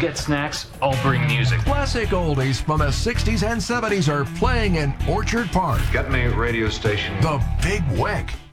get snacks, I'll bring music. Classic oldies from the 60s and 70s are playing in Orchard Park. Get me a radio station. The Big Wick.